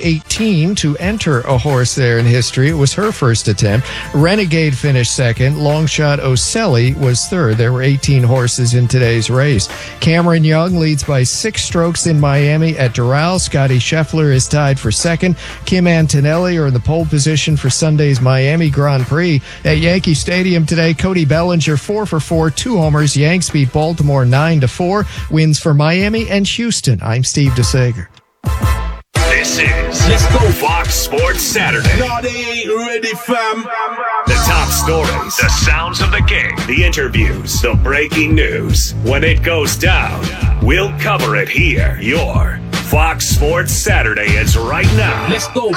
18 to enter a horse there in history. It was her first attempt. Renegade finished second. Longshot Ocelli was third. There were 18 horses in today's race. Cameron Young leads by 6 strokes in Miami at Doral. Scotty Scheffler is tied for second. Kim Antonelli are in the pole position for Sunday's Miami Grand Prix. At Yankee Stadium today, Cody Bellinger 4 for 4, 2 homers. Yanks beat Baltimore 9-4. Wins for Miami and Houston. I'm Steve DeSager. This is Let's Go Fox Sports Saturday. No, they ain't ready, fam. The top stories, the sounds of the game, the interviews, the breaking news. When it goes down, we'll cover it here. Your Fox Sports Saturday is right now. Let's go.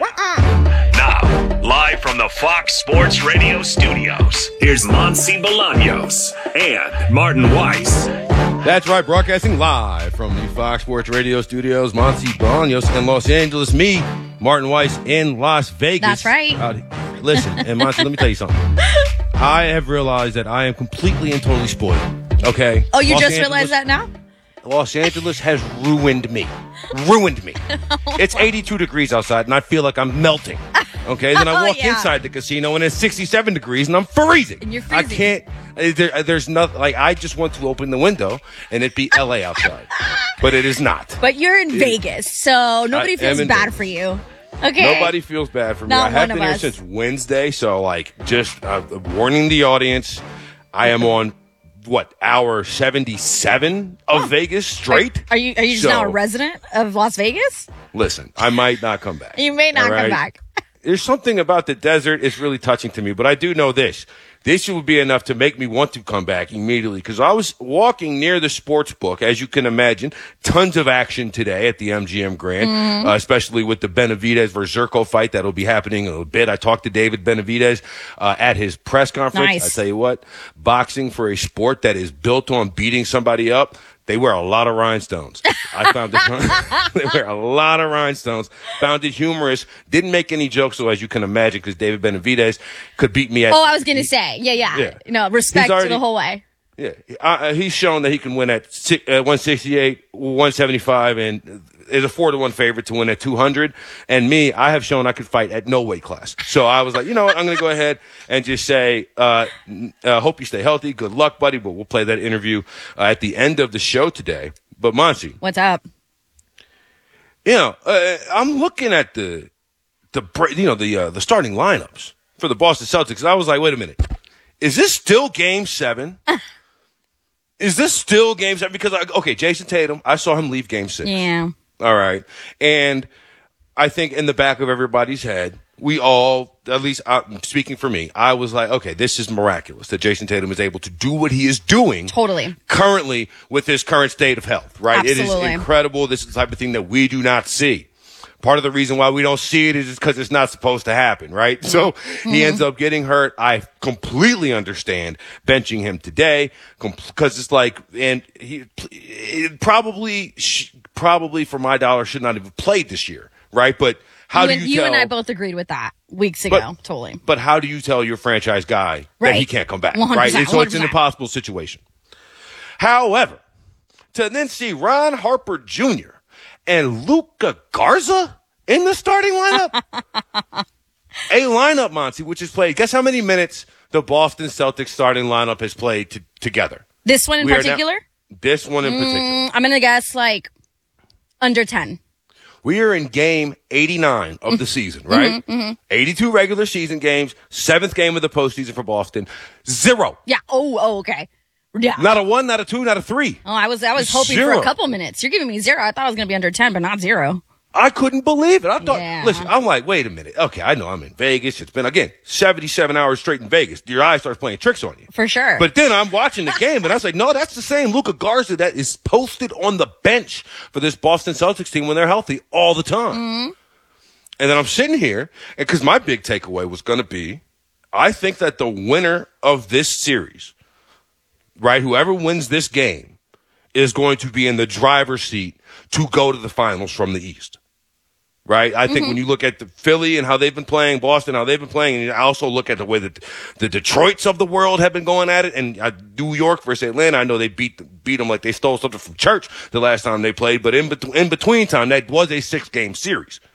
Now, live from the Fox Sports Radio studios, here's Monsi Bolaños and Martin Weiss. That's right, broadcasting live from the Fox Sports Radio studios, Monsi Bolaños in Los Angeles, me, Martin Weiss, in Las Vegas. That's right. Listen, and Monsi, let me tell you something. I have realized that I am completely and totally spoiled, okay? Oh, you just realized that now? Los Angeles has ruined me. Ruined me. It's 82 degrees outside, and I feel like I'm melting. Okay, then I walk inside the casino, and it's 67 degrees, and I'm freezing. And you're freezing. I can't. There's nothing. Like, I just want to open the window, and it be L.A. outside. But it is not. But you're in Vegas, so nobody feels bad for you. Okay. Nobody feels bad for me. Not I have one been of here us. since Wednesday, so, like, just warning the audience, I am on, hour 77 of Vegas straight? Are you just now a resident of Las Vegas? Listen, I might not come back. You may not come back. There's something about the desert. It's really touching to me, but I do know this. This would be enough to make me want to come back immediately, because I was walking near the sports book, as you can imagine. Tons of action today at the MGM Grand, especially with the Benavidez versus Zerko fight that'll be happening in a bit. I talked to David Benavidez at his press conference. Nice. I tell you what, boxing for a sport that is built on beating somebody up, they wear a lot of rhinestones. I found it. They wear a lot of rhinestones. Found it humorous. Didn't make any jokes, though, as you can imagine, because David Benavidez could beat me at. Oh, I was going to say. Yeah. No, respect to the whole way. Yeah. He's shown that he can win at 168, 175, and is a 4-1 favorite to win at 200. And me, I have shown I could fight at no weight class. So I was like, you know what? I'm going to go ahead and just say, hope you stay healthy. Good luck, buddy. But we'll play that interview at the end of the show today. But Monsi, what's up? I'm looking at the starting lineups for the Boston Celtics. I was like, wait a minute. Is this still Game 7? Is this still Game 7? Because, Jason Tatum, I saw him leave Game 6. Yeah. All right. And I think in the back of everybody's head, we all, at least speaking for me, I was like, okay, this is miraculous that Jason Tatum is able to do what he is doing. Totally. Currently with his current state of health, right? Absolutely. It is incredible. This is the type of thing that we do not see. Part of the reason why we don't see it is because it's not supposed to happen, right? So he ends up getting hurt. I completely understand benching him today because it's like, and he probably for my dollar should not have played this year, right? But how do you tell? You and I both agreed with that weeks ago, totally. But how do you tell your franchise guy that he can't come back, 100%, right? So it's an 100%. impossible situation. However, to then see Ron Harper Jr. and Luka Garza in the starting lineup? A lineup, Monty, which has played. Guess how many minutes the Boston Celtics starting lineup has played together? This one in particular? This one in particular. I'm going to guess like under 10. We are in game 89 of the season, right? 82 regular season games, 7th game of the postseason for Boston. 0. Yeah. Oh, okay. Yeah. Not a 1, not a 2, not a 3. Oh, I was hoping 0. for a couple minutes. You're giving me 0. I thought I was going to be under 10, but not 0. I couldn't believe it. I thought, listen, I'm like, wait a minute. Okay, I know I'm in Vegas. It's been, again, 77 hours straight in Vegas. Your eye starts playing tricks on you. For sure. But then I'm watching the game, and I was like, no, that's the same Luka Garza that is posted on the bench for this Boston Celtics team when they're healthy all the time. And then I'm sitting here, and because my big takeaway was going to be, I think that the winner of this series, right, whoever wins this game, is going to be in the driver's seat to go to the finals from the East. Right? I think when you look at the Philly and how they've been playing, Boston, how they've been playing, and I also look at the way that the Detroits of the world have been going at it, and New York versus Atlanta, I know they beat them like they stole something from church the last time they played, but in between time, that was a 6-game series.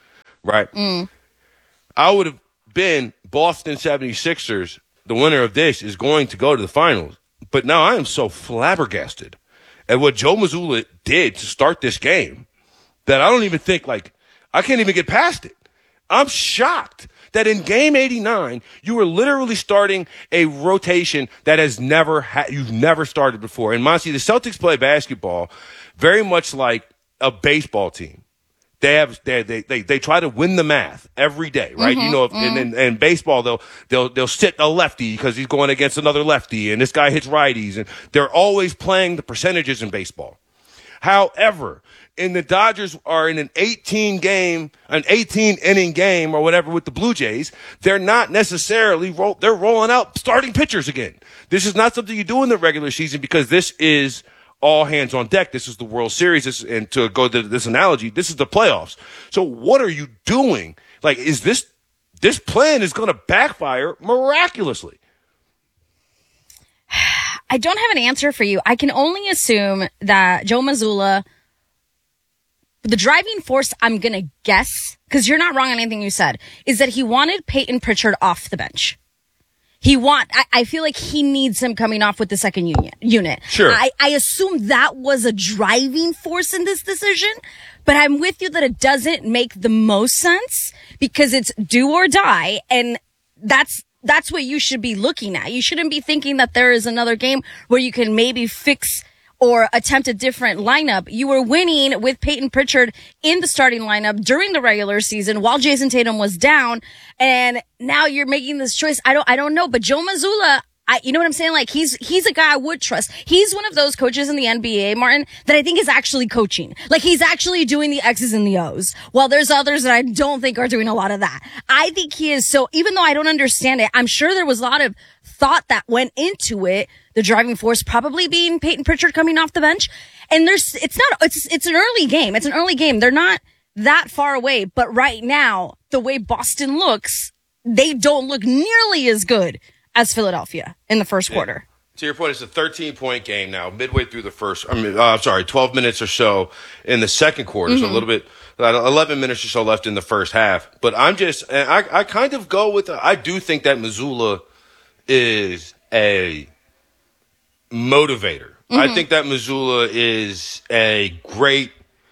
right? I would have been Boston 76ers. The winner of this is going to go to the finals. But now I am so flabbergasted at what Joe Mazzulla did to start this game that I don't even think, I can't even get past it. I'm shocked that in game 89, you were literally starting a rotation that you've never started before. And Monty, the Celtics play basketball very much like a baseball team. They try to win the math every day, right? In baseball, they'll sit a lefty because he's going against another lefty, and this guy hits righties, and they're always playing the percentages in baseball. However, the Dodgers are in an 18 inning game or whatever with the Blue Jays. They're not necessarily they're rolling out starting pitchers again. This is not something you do in the regular season because this is all hands on deck. This is the World Series. And to go to this analogy, this is the playoffs. So what are you doing? Is this plan is going to backfire miraculously? I don't have an answer for you. I can only assume that Joe Mazzulla, the driving force, I'm going to guess, because you're not wrong on anything you said, is that he wanted Peyton Pritchard off the bench. I feel like he needs him coming off with the second unit. Sure. I assume that was a driving force in this decision, but I'm with you that it doesn't make the most sense because it's do or die. And that's what you should be looking at. You shouldn't be thinking that there is another game where you can maybe fix or attempt a different lineup. You were winning with Peyton Pritchard in the starting lineup during the regular season while Jason Tatum was down. And now you're making this choice. I don't know, but Joe Mazzulla, you know what I'm saying? He's a guy I would trust. He's one of those coaches in the NBA, Martin, that I think is actually coaching. He's actually doing the X's and the O's. While there's others that I don't think are doing a lot of that. I think he is. So even though I don't understand it, I'm sure there was a lot of thought that went into it. The driving force probably being Peyton Pritchard coming off the bench. And it's an early game. It's an early game. They're not that far away. But right now, the way Boston looks, they don't look nearly as good as Philadelphia in the first quarter. To your point, it's a 13-point game now, midway through the 12 minutes or so in the second quarter. So a little bit, 11 minutes or so left in the first half. But I kind of go with, I do think that Mazzulla is a motivator. I think that Mazzulla is a great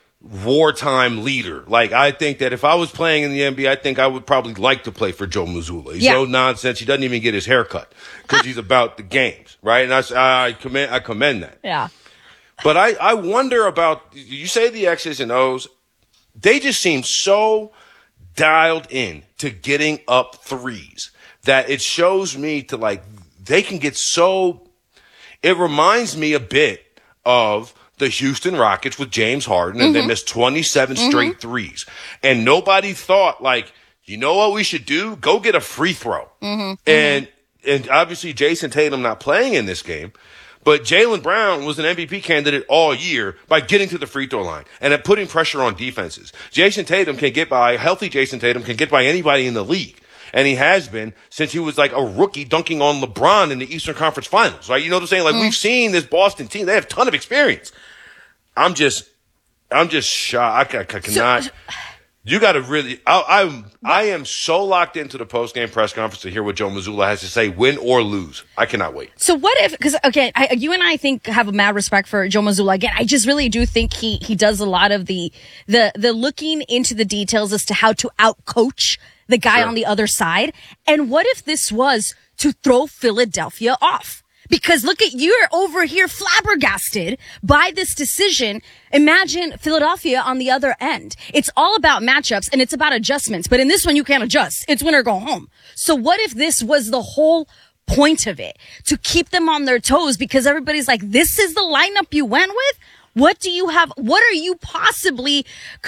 wartime leader. I think that if I was playing in the NBA, I think I would probably like to play for Joe Mazzulla. He's no nonsense. He doesn't even get his hair cut because he's about the games, right? And I commend that. Yeah. But I wonder about, you say the X's and O's, they just seem so dialed in to getting up threes that it shows me to they can get so. It reminds me a bit of the Houston Rockets with James Harden, and they missed 27 straight threes. And nobody thought, you know what we should do? Go get a free throw. And obviously Jason Tatum not playing in this game, but Jaylen Brown was an MVP candidate all year by getting to the free throw line and at putting pressure on defenses. Healthy Jason Tatum can get by anybody in the league. And he has been since he was a rookie dunking on LeBron in the Eastern Conference Finals, right? You know what I'm saying? We've seen this Boston team. They have a ton of experience. I'm just shocked. I cannot. You got to really. I am so locked into the post-game press conference to hear what Joe Mazzulla has to say, win or lose. I cannot wait. So what if? Because you and I think have a mad respect for Joe Mazzulla. Again, I just really do think he does a lot of the looking into the details as to how to outcoach the guy on the other side. And what if this was to throw Philadelphia off? Because look at, you're over here flabbergasted by this decision. Imagine Philadelphia on the other end. It's all about matchups and it's about adjustments. But in this one, you can't adjust. It's win or go home. So what if this was the whole point of it? To keep them on their toes because everybody's like, this is the lineup you went with? What do you have? What are you possibly,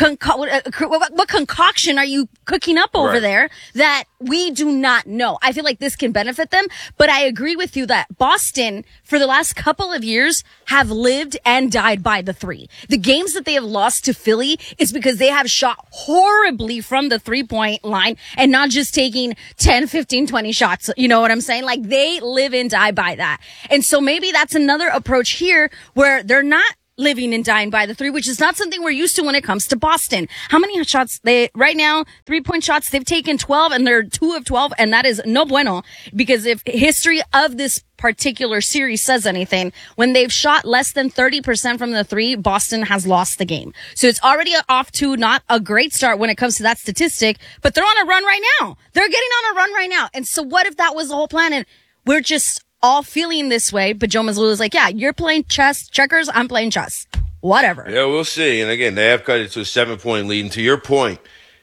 what concoction are you cooking up over there that we do not know? I feel like this can benefit them, but I agree with you that Boston, for the last couple of years, have lived and died by the three. The games that they have lost to Philly is because they have shot horribly from the 3-point line and not just taking 10, 15, 20 shots. You know what I'm saying? They live and die by that. And so maybe that's another approach here where they're not living and dying by the three, which is not something we're used to when it comes to Boston. How many shots right now, 3-point shots, they've taken 12 and they're 2 of 12. And that is no bueno, because if history of this particular series says anything, when they've shot less than 30% from the three, Boston has lost the game. So it's already off to not a great start when it comes to that statistic, but they're on a run right now. They're getting on a run right now. And so what if that was the whole plan? And we're just all feeling this way, but Joe Mazzulla's like, yeah, you're playing checkers, I'm playing chess. Whatever. Yeah, we'll see. And again, they have cut it to a 7-point lead. And to your point,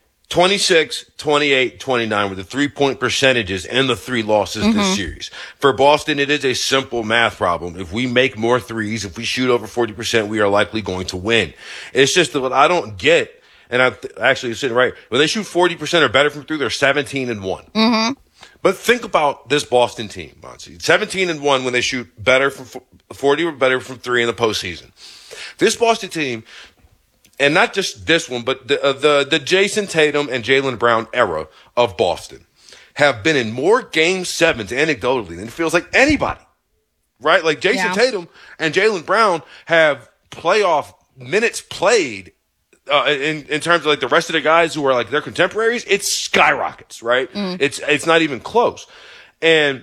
26, 28, 29 were the 3-point percentages and the 3 losses this series. For Boston, it is a simple math problem. If we make more threes, if we shoot over 40%, we are likely going to win. It's just that what I don't get, and I'm actually sitting right, when they shoot 40% or better from three, they're 17-1. But think about this Boston team, Monty. 17-1 when they shoot better from 40 or better from three in the postseason. This Boston team, and not just this one, but the Jason Tatum and Jaylen Brown era of Boston, have been in more game sevens anecdotally than it feels like anybody, right? Like Jason Tatum and Jaylen Brown have playoff minutes played in terms of like the rest of the guys who are like their contemporaries. It's skyrockets, right? It's not even close. And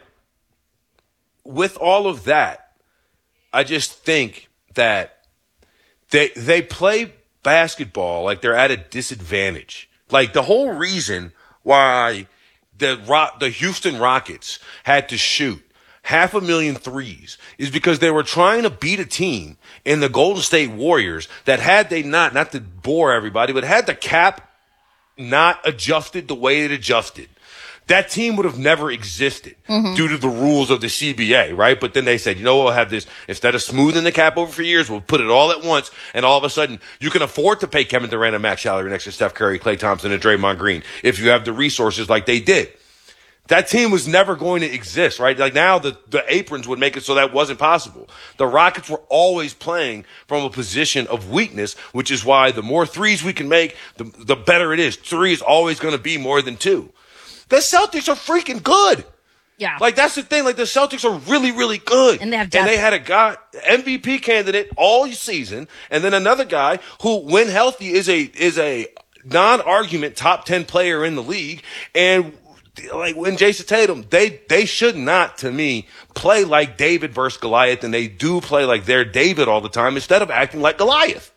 with all of that, I just think that they play basketball like they're at a disadvantage. Like the whole reason why the Houston Rockets had to shoot 500,000 threes is because they were trying to beat a team in the Golden State Warriors that had they not to bore everybody, but had the cap not adjusted the way it adjusted, that team would have never existed due to the rules of the CBA, right? But then they said, you know, we'll have this, instead of smoothing the cap over for years, we'll put it all at once, and all of a sudden, you can afford to pay Kevin Durant and Max salary next to Steph Curry, Klay Thompson, and Draymond Green if you have the resources like they did. That team was never going to exist, right? Like now the aprons would make it so that wasn't possible. The Rockets were always playing from a position of weakness, which is why the more threes we can make, the better it is. 3 is always going to be more than 2. The Celtics are freaking good. Yeah. Like that's the thing. Like the Celtics are really, really good. And they have depth. And they had a guy, MVP candidate all season, and then another guy who, when healthy, is a non-argument top 10 player in the league. And like when Jason Tatum, they should not, to me, play like David versus Goliath, and they do play like they're David all the time instead of acting like Goliath.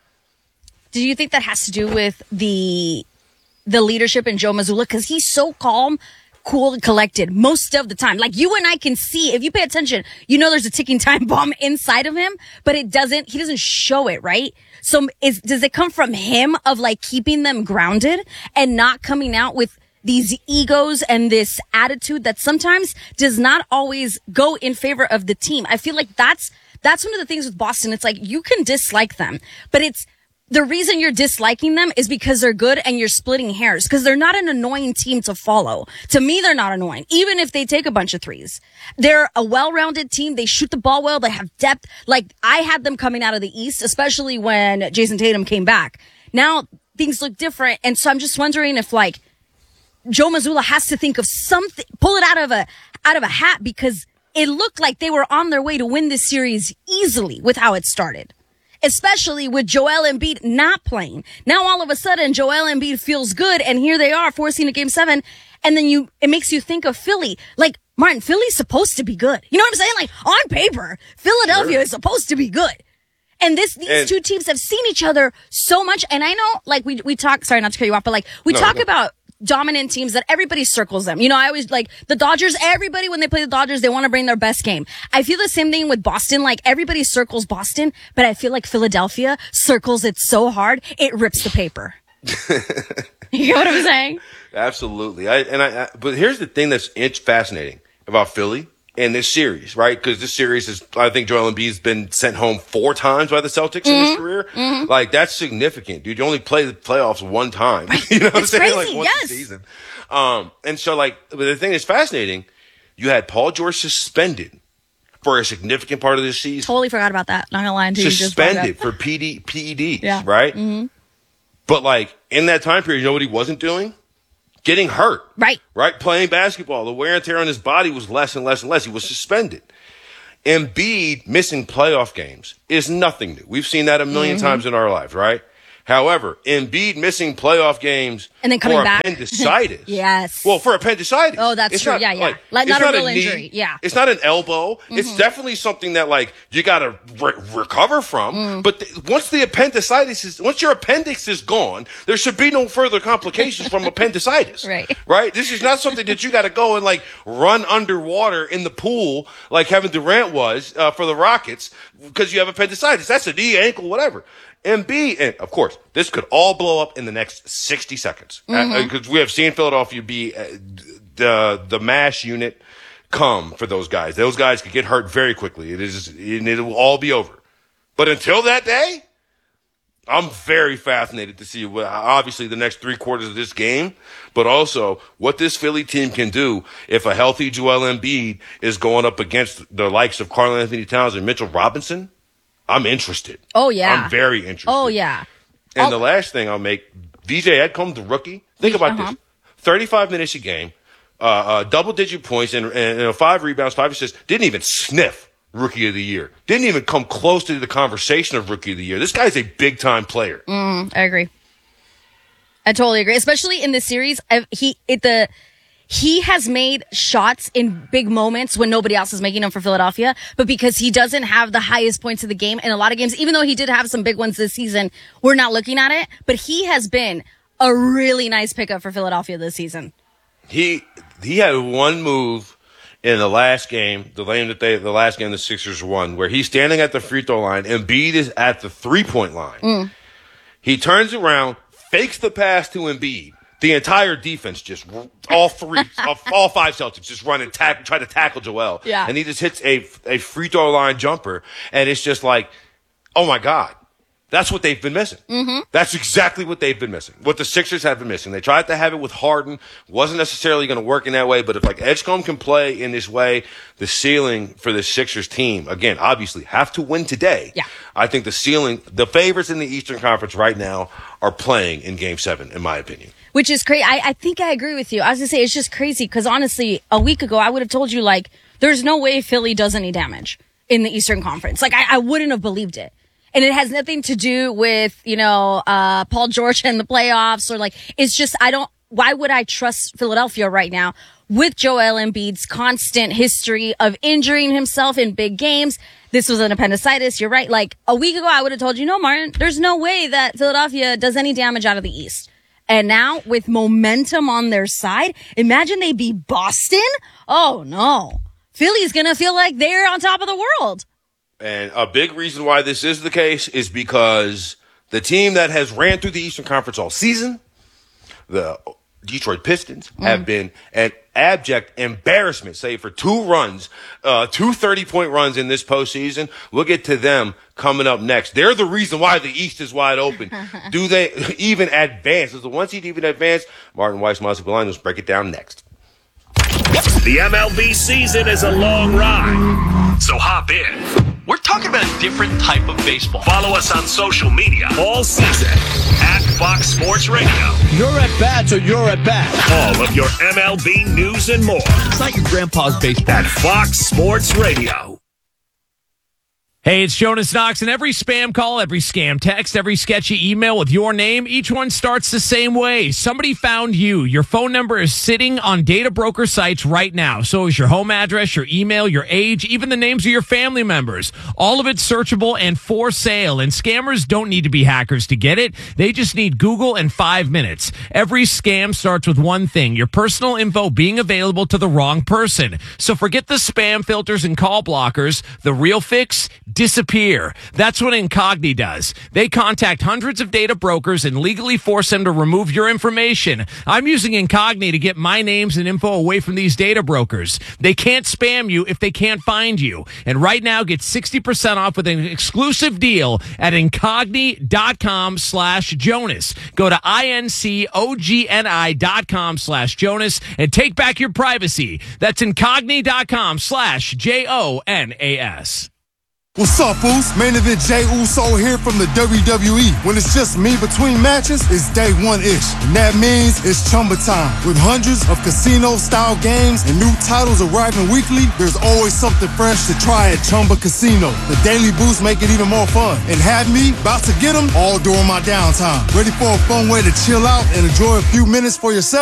Do you think that has to do with the leadership in Joe Mazzulla? Because he's so calm, cool, and collected most of the time. Like you and I can see, if you pay attention, you know there's a ticking time bomb inside of him, but he doesn't show it, right? So does it come from him of like keeping them grounded and not coming out with these egos and this attitude that sometimes does not always go in favor of the team? I feel like that's one of the things with Boston. It's like you can dislike them, but it's the reason you're disliking them is because they're good and you're splitting hairs, because they're not an annoying team to follow. To me, they're not annoying, even if they take a bunch of threes. They're a well-rounded team. They shoot the ball well. They have depth. Like I had them coming out of the East, especially when Jason Tatum came back. Now things look different. And so I'm just wondering if like Joe Mazzulla has to think of something, pull it out of a hat, because it looked like they were on their way to win this series easily with how it started. Especially with Joel Embiid not playing. Now all of a sudden Joel Embiid feels good, and here they are forcing a game 7, and then it makes you think of Philly. Like, Martin, Philly's supposed to be good. You know what I'm saying? Like, on paper, Philadelphia is supposed to be good. And these two teams have seen each other so much, and I know, like, we talk, sorry not to cut you off, but like, we talk about dominant teams that everybody circles them. You know, I always like the Dodgers. Everybody, when they play the Dodgers, they want to bring their best game. I feel the same thing with Boston. Like everybody circles Boston, but I feel like Philadelphia circles it so hard, it rips the paper. You know what I'm saying? Absolutely. But here's the thing that's fascinating about Philly in this series, right? Because this series is, I think Joel Embiid's been sent home 4 times by the Celtics in his career. Like, that's significant, dude. You only play the playoffs 1 time. You know what I'm saying? Crazy, like, once a season. And so, like, but the thing that's fascinating, you had Paul George suspended for a significant part of this season. Totally forgot about that. Not gonna lie to you. Suspended for PEDs, right? But, like, in that time period, you know what he wasn't doing? Getting hurt. Right. Playing basketball. The wear and tear on his body was less and less and less. He was suspended. Embiid missing playoff games is nothing new. We've seen that a million times in our lives, right? However, Embiid missing playoff games and then coming for back. Appendicitis. Yes. Well, for appendicitis. Oh, that's it's true. Not, yeah. Like not a real knee, injury. Yeah. It's not an elbow. It's definitely something that you got to recover from. But once once your appendix is gone, there should be no further complications from appendicitis. Right. Right? This is not something that you got to go and run underwater in the pool like Kevin Durant was for the Rockets because you have appendicitis. That's a knee, ankle, whatever. Embiid, and of course, this could all blow up in the next 60 seconds because we have seen Philadelphia be the MASH unit come for those guys. Those guys could get hurt very quickly. It will all be over. But until that day, I'm very fascinated to see obviously the next 3 quarters of this game, but also what this Philly team can do if a healthy Joel Embiid is going up against the likes of Karl-Anthony Towns and Mitchell Robinson. I'm interested. Oh, yeah. I'm very interested. Oh, yeah. And the last thing I'll make, VJ Edcombe, the rookie. Think about this. 35 minutes a game, double-digit points, and 5 rebounds, 5 assists. Didn't even sniff Rookie of the Year. Didn't even come close to the conversation of Rookie of the Year. This guy's a big-time player. I agree. I totally agree. Especially in this series, he has made shots in big moments when nobody else is making them for Philadelphia, but because he doesn't have the highest points of the game in a lot of games, even though he did have some big ones this season, we're not looking at it, but he has been a really nice pickup for Philadelphia this season. He had one move in the last game, the last game the Sixers won, where he's standing at the free throw line, Embiid is at the 3-point line. He turns around, fakes the pass to Embiid. The entire defense just all 5 Celtics just run and try to tackle Joel. Yeah. And he just hits a free throw line jumper. And it's just like, oh my God. That's what they've been missing. That's exactly what they've been missing. What the Sixers have been missing. They tried to have it with Harden. Wasn't necessarily going to work in that way. But if Edgecombe can play in this way, the ceiling for the Sixers team, again, obviously have to win today. Yeah. I think the favorites in the Eastern Conference right now are playing in Game 7, in my opinion. Which is crazy. I think I agree with you. I was going to say, it's just crazy because honestly, a week ago, I would have told you, there's no way Philly does any damage in the Eastern Conference. I wouldn't have believed it. And it has nothing to do with, Paul George and the playoffs or it's just, why would I trust Philadelphia right now with Joel Embiid's constant history of injuring himself in big games? This was an appendicitis. You're right. A week ago, I would have told you, no, Martin, there's no way that Philadelphia does any damage out of the East. And now with momentum on their side, imagine they beat Boston. Oh no. Philly's going to feel like they're on top of the world. And a big reason why this is the case is because the team that has ran through the Eastern Conference all season, the Detroit Pistons, have been an abject embarrassment, save for 2 runs, 2 30-point runs in this postseason. We'll get to them coming up next. They're the reason why the East is wide open. Do they even advance? Is the 1 seed even advance? Martin Weiss, Mazza Bolaños, break it down next. The MLB season is a long ride, so hop in. We're talking about a different type of baseball. Follow us on social media all season at Fox Sports Radio. You're at bat, so you're at bat. All of your MLB news and more It's not your grandpa's baseball. at Fox Sports Radio. Hey, it's Jonas Knox, and every spam call, every scam text, every sketchy email with your name, each one starts the same way. Somebody found you. Your phone number is sitting on data broker sites right now. So is your home address, your email, your age, even the names of your family members. All of it's searchable and for sale. And scammers don't need to be hackers to get it. They just need Google and 5 minutes. Every scam starts with one thing, your personal info being available to the wrong person. So forget the spam filters and call blockers. The real fix, disappear. That's what Incogni does. They contact hundreds of data brokers and legally force them to remove your information. I'm using Incogni to get my names and info away from these data brokers. They can't spam you if they can't find you. And right now, get 60% off with an exclusive deal at Incogni.com/Jonas. Go to INCOGNI.com/Jonas and take back your privacy. That's Incogni.com/JONAS. What's up, Boost? Main event Jey Uso here from the WWE. When it's just me between matches, it's day one-ish. And that means it's Chumba time. With hundreds of casino-style games and new titles arriving weekly, there's always something fresh to try at Chumba Casino. The Daily Boost make it even more fun. And have me about to get them all during my downtime. Ready for a fun way to chill out and enjoy a few minutes for yourself?